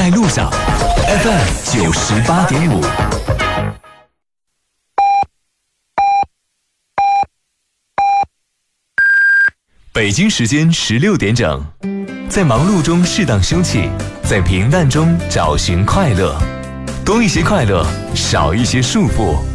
在路上 FM98.5。北京时间16点整，在忙碌中适当休憩，在平淡中找寻快乐，多一些快乐，少一些束缚。